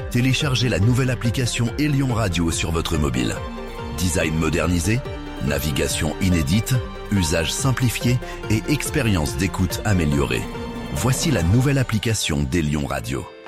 téléchargez la nouvelle application Elion Radio sur votre mobile. Design modernisé, navigation inédite, usage simplifié et expérience d'écoute améliorée. Voici la nouvelle application d'Elion Radio.